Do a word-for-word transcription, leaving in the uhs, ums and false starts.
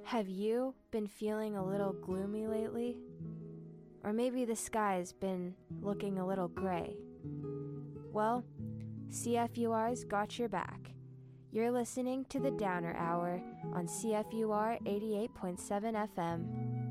Have you been feeling a little gloomy lately? Or maybe the sky's been looking a little gray? Well, C F U R's got your back. You're listening to the Downer Hour on C F U R eighty-eight point seven F M.